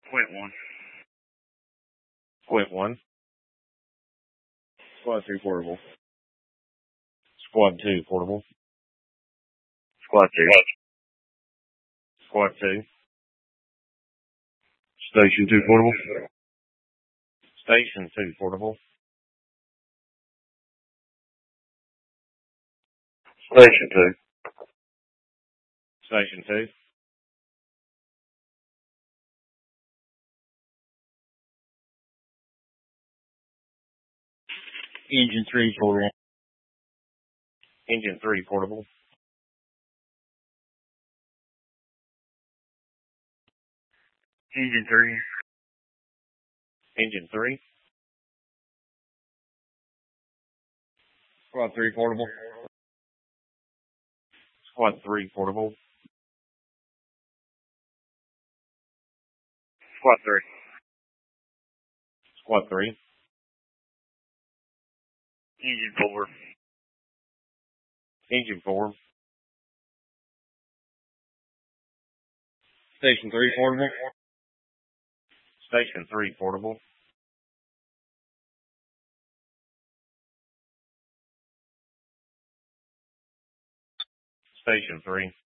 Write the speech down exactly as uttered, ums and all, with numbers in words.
Point one. Point one. Squad three portable. Squad two portable. Squad two. Squad two. Station two portable. Station two portable. Station two. Station two. Engine three portable. Engine three portable. Engine three. Engine three. Squad three portable. Squad three portable. Squad three. Squad three. Engine four. Engine four. Station three portable. Station three portable. Station three.